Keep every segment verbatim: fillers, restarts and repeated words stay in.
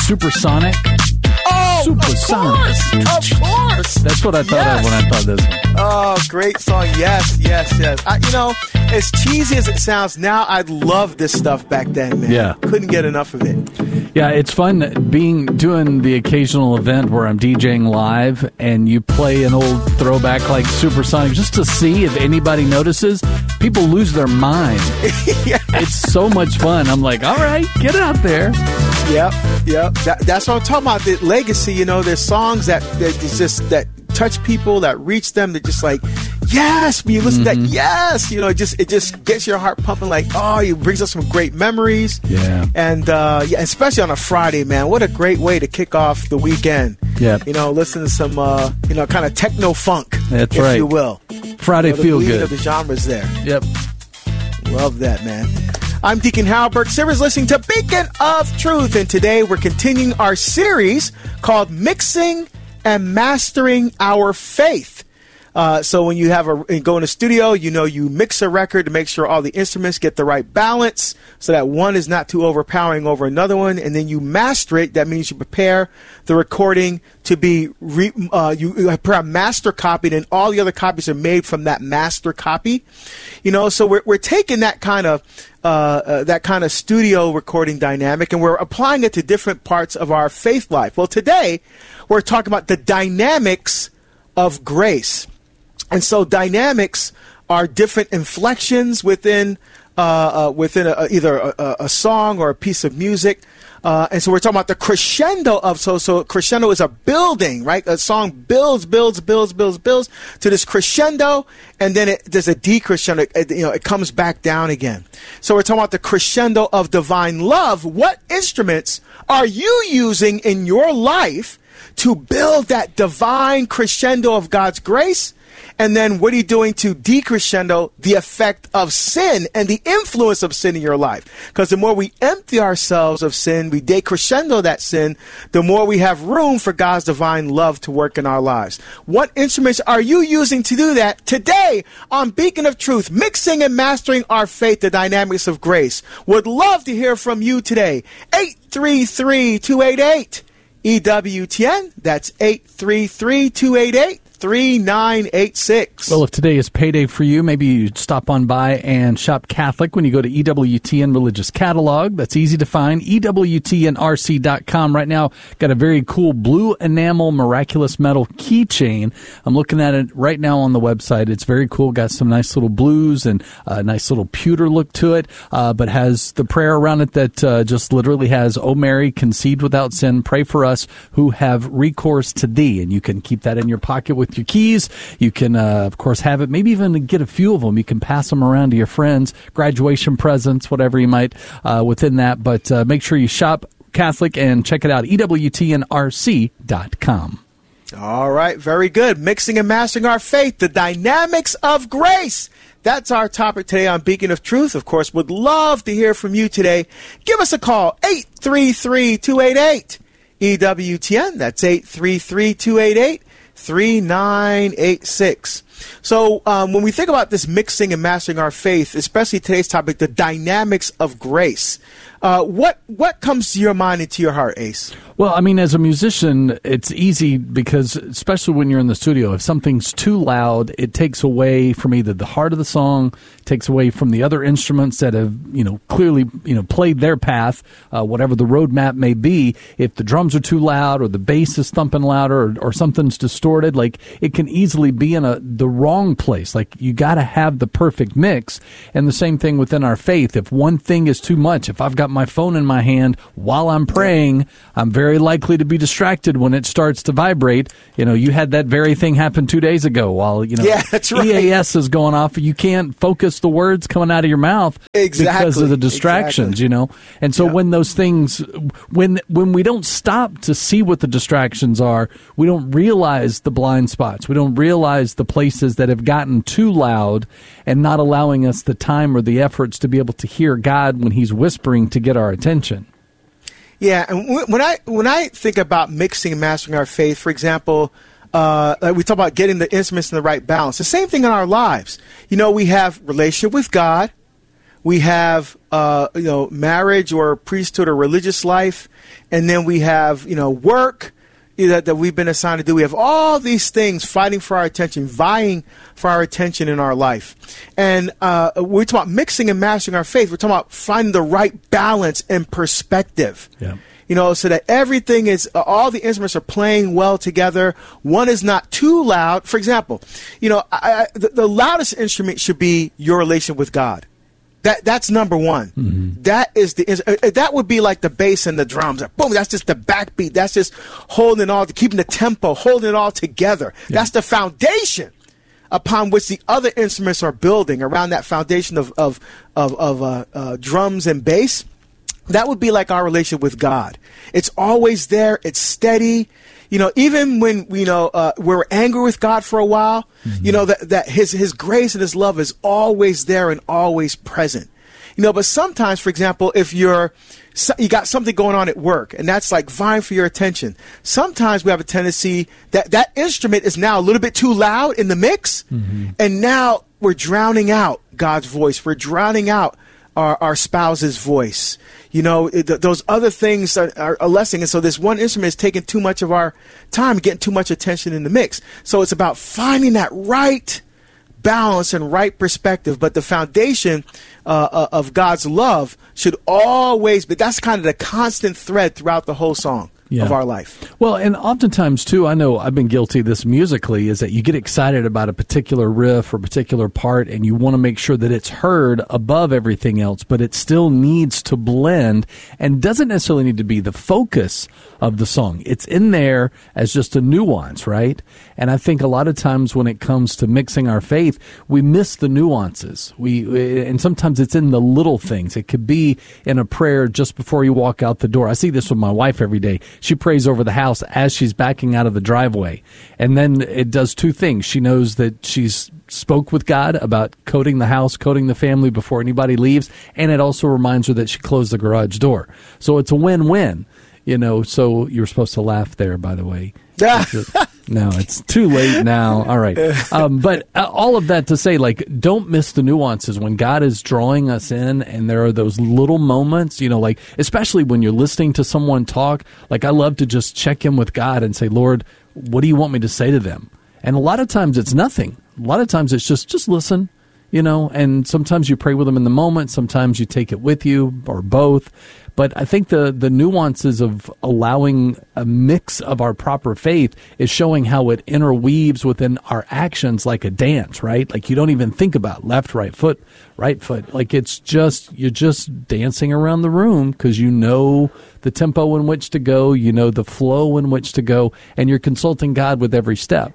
Supersonic? Oh, Supersonic. Of course, of course. That's what I thought Yes. of when I thought this one. Oh, great song. Yes, yes, yes. I, you know, as cheesy as it sounds now, I loved this stuff back then, man. Yeah. Couldn't get enough of it. Yeah, it's fun being doing the occasional event where I'm DJing live and you play an old throwback like Supersonic just to see if anybody notices. People lose their mind. Yeah. It's so much fun. I'm like, all right, get out there. Yep, yep. That, that's what I'm talking about. The legacy, you know, there's songs that, that is just that touch people, that reach them, that just like, yes, when you listen Mm-hmm. to that, yes, you know, it just it just gets your heart pumping like, oh, it brings us some great memories. Yeah. And uh, yeah, especially on a Friday, man, what a great way to kick off the weekend. Yep. You know, listen to some, uh, you know, kind of techno funk, That's if right. you will. Friday You know, the feel bleed good. of the genres there. Yep. Love that, man. I'm Deacon Halbert. Sarah's listening to Beacon of Truth, and today we're continuing our series called Mixing and Mastering Our Faith. Uh, so when you have a go in a studio, you know you mix a record to make sure all the instruments get the right balance, so that one is not too overpowering over another one, and then you master it. That means you prepare the recording to be re, uh, you prepare a master copy, and all the other copies are made from that master copy. You know, so we're we're taking that kind of uh, uh, that kind of studio recording dynamic, and we're applying it to different parts of our faith life. Well, today we're talking about the dynamics of grace. And so dynamics are different inflections within uh, uh, within a, either a, a song or a piece of music. Uh, and so we're talking about the crescendo of, so so crescendo is a building, right? A song builds, builds, builds, builds, builds to this crescendo, and then it, there's a decrescendo. It, you know, it comes back down again. So we're talking about the crescendo of divine love. What instruments are you using in your life to build that divine crescendo of God's grace? And then what are you doing to decrescendo the effect of sin and the influence of sin in your life? Because the more we empty ourselves of sin, we decrescendo that sin, the more we have room for God's divine love to work in our lives. What instruments are you using to do that today on Beacon of Truth, mixing and mastering our faith, the dynamics of grace? Would love to hear from you today. eight three three, two eight eight, E W T N. That's eight three three, two eight eight, three nine eight six. Well, if today is payday for you, maybe you stop on by and shop Catholic when you go to E W T N Religious Catalog. That's easy to find, E W T N R C dot com. Right now, got a very cool blue enamel miraculous metal keychain. I'm looking at it right now on the website. It's very cool. Got some nice little blues and a nice little pewter look to it, uh, but has the prayer around it that uh, just literally has, "O Mary, conceived without sin, pray for us who have recourse to thee." And you can keep that in your pocket with your keys. You can, uh, of course, have it, maybe even get a few of them. You can pass them around to your friends, graduation presents, whatever you might uh, within that. But uh, make sure you shop Catholic and check it out, E W T N R C dot com. All right, very good. Mixing and mastering our faith, the dynamics of grace. That's our topic today on Beacon of Truth. Of course, would love to hear from you today. Give us a call, eight three three, two eight eight, E W T N. That's eight three three, two eight eight, three nine eight six. So um, when we think about this mixing and mastering our faith, especially today's topic, the dynamics of grace, uh, what what comes to your mind and to your heart, Ace? Well, I mean, as a musician, it's easy because, especially when you're in the studio, if something's too loud, it takes away from either the heart of the song, takes away from the other instruments that have, you know, clearly, you know, played their path, uh, whatever the roadmap may be. If the drums are too loud or the bass is thumping louder or, or something's distorted, like it can easily be in a the wrong place. Like you got to have the perfect mix. And the same thing within our faith. If one thing is too much, if I've got my phone in my hand while I'm praying, I'm very likely to be distracted when it starts to vibrate. You know, you had that very thing happen two days ago while, you know, yeah, that's right. E A S is going off. You can't focus the words coming out of your mouth exactly. because of the distractions, exactly. you know. And so yeah. when those things, when when we don't stop to see what the distractions are, we don't realize the blind spots. We don't realize the places that have gotten too loud and not allowing us the time or the efforts to be able to hear God when he's whispering to get our attention. Yeah, and when I when I think about mixing and mastering our faith, for example, uh, like we talk about getting the instruments in the right balance. The same thing in our lives. You know, we have relationship with God, we have, uh, you know, marriage or priesthood or religious life, and then we have, you know, work that, that we've been assigned to do. We have all these things fighting for our attention, vying for our attention in our life. And uh, we're talking about mixing and mastering our faith. We're talking about finding the right balance and perspective. Yeah. You know, so that everything is, uh, all the instruments are playing well together. One is not too loud. For example, you know, I, I, the, the loudest instrument should be your relation with God. That that's number one. Mm-hmm. That is the uh, that would be like the bass and the drums. Boom! That's just the backbeat. That's just holding it all, keeping the tempo, holding it all together. Yeah. That's the foundation upon which the other instruments are building around that foundation of of of, of uh, uh, drums and bass. That would be like our relationship with God. It's always there. It's steady. You know, even when, you know, uh, we're angry with God for a while, mm-hmm. you know, that, that his, his grace and his love is always there and always present. You know, but sometimes, for example, if you're, you got something going on at work and that's like vying for your attention, sometimes we have a tendency that that instrument is now a little bit too loud in the mix. Mm-hmm. And now we're drowning out God's voice. We're drowning out our, our spouse's voice. You know, it, th- those other things are, are, are lessening. And so this one instrument is taking too much of our time, getting too much attention in the mix. So it's about finding that right balance and right perspective. But the foundation uh, uh, of God's love should always be, that's kind of the constant thread throughout the whole song. Yeah. Of our life. Well, and oftentimes, too, I know I've been guilty of this musically, is that you get excited about a particular riff or particular part, and you want to make sure that it's heard above everything else, but it still needs to blend and doesn't necessarily need to be the focus of the song. It's in there as just a nuance, right? And I think a lot of times when it comes to mixing our faith, we miss the nuances. We and sometimes it's in the little things. It could be in a prayer just before you walk out the door. I see this with my wife every day. She prays over the house as she's backing out of the driveway. And then it does two things. She knows that she's spoke with God about coating the house, coating the family before anybody leaves. And it also reminds her that she closed the garage door. So it's a win-win, you know. So you're supposed to laugh there, by the way. No, it's too late now. All right. Um, but uh, all of that to say, like, don't miss the nuances when God is drawing us in and there are those little moments, you know, like, especially when you're listening to someone talk. Like, I love to just check in with God and say, Lord, what do you want me to say to them? And a lot of times it's nothing. A lot of times it's just, just listen, you know, and sometimes you pray with them in the moment. Sometimes you take it with you or both. But I think the, the nuances of allowing a mix of our proper faith is showing how it interweaves within our actions like a dance, right? Like you don't even think about left, right foot, right foot. Like it's just, you're just dancing around the room because you know the tempo in which to go, you know the flow in which to go, and you're consulting God with every step.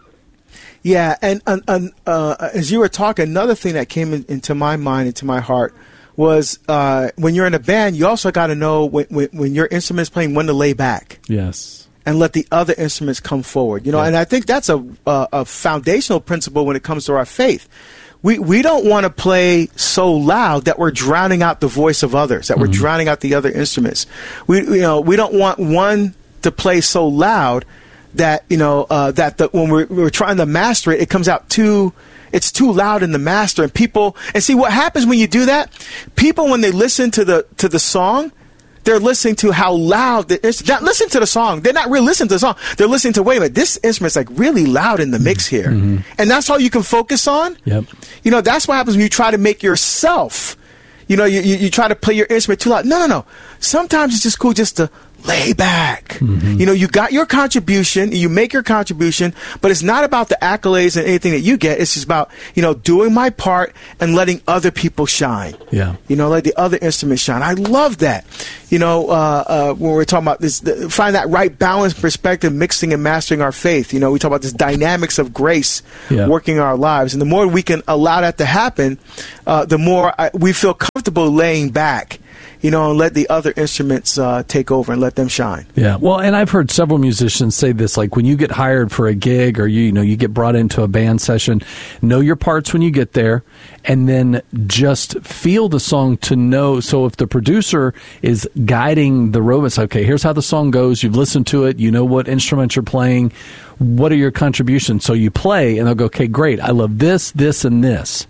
Yeah, and, and, and uh, as you were talking, another thing that came in, into my mind, into my heart, was uh, when you're in a band, you also got to know when, when, when your instrument is playing when to lay back. Yes. And let the other instruments come forward. You know, yeah. And I think that's a, a a foundational principle when it comes to our faith. We we don't want to play so loud that we're drowning out the voice of others, that mm-hmm. we're drowning out the other instruments. We you know we don't want one to play so loud that you know uh, that the, when we're we're trying to master it, it comes out too. It's too loud in the master, and people and see what happens when you do that. People, when they listen to the to the song, they're listening to how loud the instrument. Not listen to the song. They're not really listening to the song. They're listening to, wait a minute, this instrument's like really loud in the mix here, mm-hmm. and that's all you can focus on. Yep. You know, that's what happens when you try to make yourself. You know, you you, you try to play your instrument too loud. No, no, no. Sometimes it's just cool just to lay back. Mm-hmm. You know, you got your contribution, you make your contribution, but it's not about the accolades and anything that you get. It's just about, you know, doing my part and letting other people shine. Yeah. You know, let the other instruments shine. I love that. You know, uh, uh, when we're talking about this, the, find that right balance perspective, mixing and mastering our faith. You know, we talk about this dynamics of grace yeah. working our lives. And the more we can allow that to happen, uh, the more I, we feel comfortable laying back. You know, and let the other instruments uh, take over and let them shine. Yeah, well, and I've heard several musicians say this, like when you get hired for a gig or you, you know, you get brought into a band session, know your parts when you get there, and then just feel the song to know. So if the producer is guiding the robots, okay, here's how the song goes, you've listened to it, you know what instrument you're playing, what are your contributions? So you play, and they'll go, okay, great, I love this, this, and this.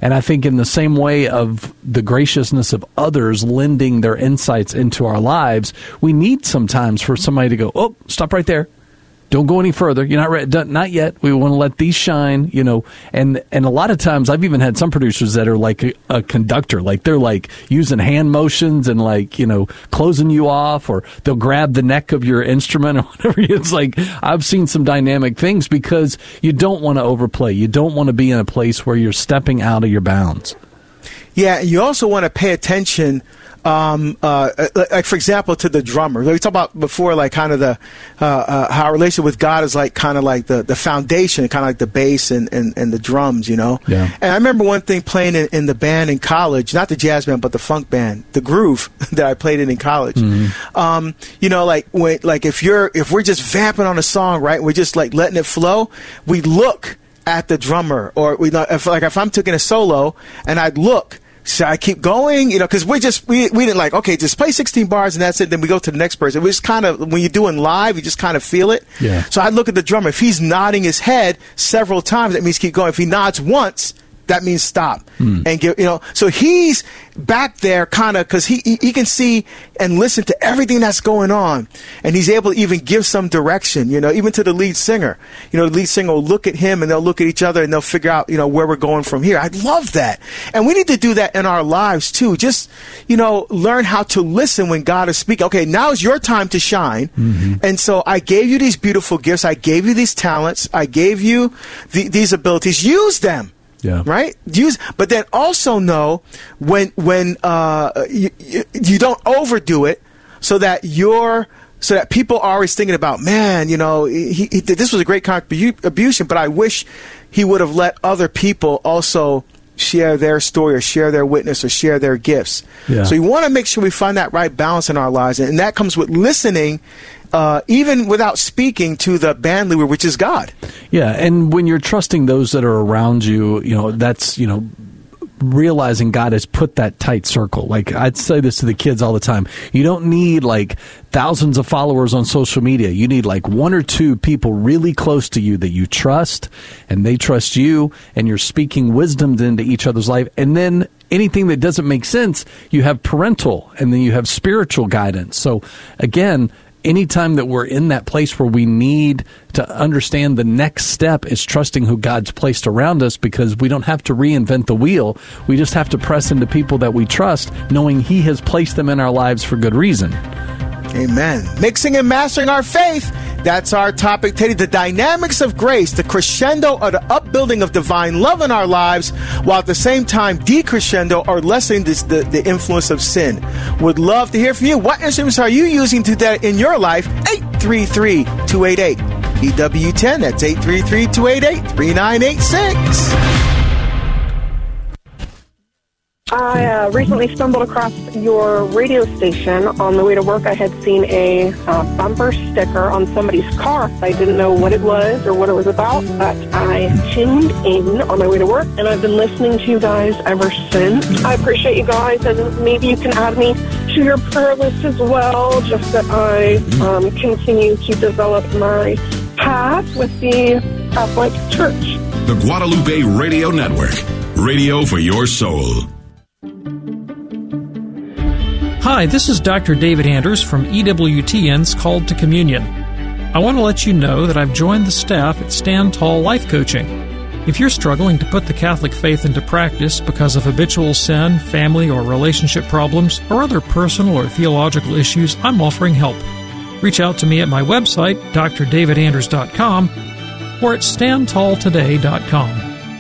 And I think in the same way of the graciousness of others lending their insights into our lives, we need sometimes for somebody to go, oh, stop right there. Don't go any further. You're not ready. Not yet. We want to let these shine, you know. And and a lot of times I've even had some producers that are like a, a conductor. Like they're like using hand motions and like, you know, closing you off, or they'll grab the neck of your instrument or whatever. It's like I've seen some dynamic things because you don't want to overplay. You don't want to be in a place where you're stepping out of your bounds. Yeah, you also want to pay attention, um, uh, like, for example, to the drummer. We talked about before, like, kind of the, uh, uh, how our relationship with God is like kind of like the, the foundation, kind of like the bass and, and, and the drums, you know? Yeah. And I remember one thing playing in, in the band in college, not the jazz band, but the funk band, the Groove that I played in in college. Mm-hmm. Um, you know, like, when, like if you're, if we're just vamping on a song, right, we're just like letting it flow, we look at the drummer, or we, if, like if I'm taking a solo and I'd look, should I keep going? You know, because we just, we, we didn't like, okay, just play sixteen bars and that's it. Then we go to the next person. It was kind of, when you're doing live, you just kind of feel it. Yeah. So I look at the drummer. If he's nodding his head several times, that means keep going. If he nods once, that means stop. Mm. And give, you know, so he's back there kind of, because he, he he can see and listen to everything that's going on, and he's able to even give some direction, you know, even to the lead singer. You know, the lead singer will look at him and they'll look at each other and they'll figure out, you know, where we're going from here. I love that. And we need to do that in our lives too. Just, you know, learn how to listen when God is speaking. Okay, now is your time to shine. Mm-hmm. And so I gave you these beautiful gifts. I gave you these talents. I gave you the, these abilities. Use them. Yeah. Right. Use, but then also know when when uh, you, you you don't overdo it, so that you're so that people are always thinking about, man, you know, he, he, this was a great contribution, but I wish he would have let other people also share their story or share their witness or share their gifts. Yeah. So you want to make sure we find that right balance in our lives, and that comes with listening. Uh, even without speaking to the band leader, which is God. Yeah, and when you're trusting those that are around you, you know, that's, you know, realizing God has put that tight circle. Like, I'd say this to the kids all the time. You don't need, like, thousands of followers on social media. You need, like, one or two people really close to you that you trust, and they trust you, and you're speaking wisdom into each other's life. And then anything that doesn't make sense, you have parental, and then you have spiritual guidance. So, again, anytime that we're in that place where we need to understand the next step is trusting who God's placed around us, because we don't have to reinvent the wheel. We just have to press into people that we trust, knowing He has placed them in our lives for good reason. Amen. Mixing and mastering our faith. That's our topic today. The dynamics of grace, the crescendo or the upbuilding of divine love in our lives, while at the same time decrescendo or lessening this, the, the influence of sin. Would love to hear from you. What instruments are you using to that in your life? eight three three, two eight eight, E W ten. That's eight three three, two eight eight, three nine eight six. I uh, recently stumbled across your radio station. On the way to work, I had seen a uh, bumper sticker on somebody's car. I didn't know what it was or what it was about, but I tuned in on my way to work, and I've been listening to you guys ever since. I appreciate you guys, and maybe you can add me to your prayer list as well, just that I um, continue to develop my path with the Catholic Church. The Guadalupe Radio Network, radio for your soul. Hi, this is Doctor David Anders from E W T N's Called to Communion. I want to let you know that I've joined the staff at Stand Tall Life Coaching. If you're struggling to put the Catholic faith into practice because of habitual sin, family or relationship problems, or other personal or theological issues, I'm offering help. Reach out to me at my website, d r david anders dot com, or at stand tall today dot com.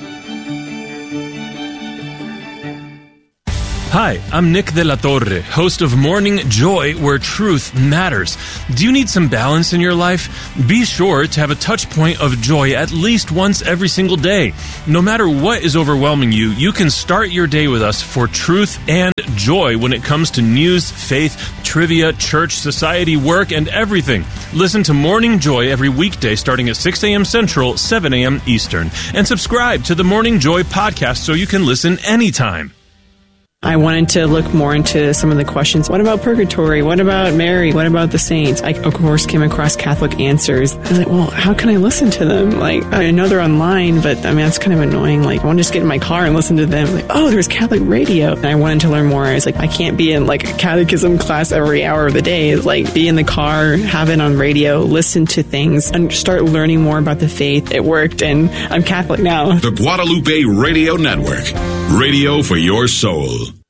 Hi, I'm Nick De La Torre, host of Morning Joy, where truth matters. Do you need some balance in your life? Be sure to have a touch point of joy at least once every single day. No matter what is overwhelming you, you can start your day with us for truth and joy when it comes to news, faith, trivia, church, society, work, and everything. Listen to Morning Joy every weekday starting at six a.m. Central, seven a.m. Eastern. And subscribe to the Morning Joy podcast so you can listen anytime. I wanted to look more into some of the questions. What about purgatory? What about Mary? What about the saints? I, of course, came across Catholic Answers. I was like, well, how can I listen to them? Like, I know they're online, but I mean, that's kind of annoying. Like, I want to just get in my car and listen to them. Like, oh, there's Catholic radio. And I wanted to learn more. I was like, I can't be in like a catechism class every hour of the day. It's like, be in the car, have it on radio, listen to things, and start learning more about the faith. It worked, and I'm Catholic now. The Guadalupe Radio Network. Radio for your soul.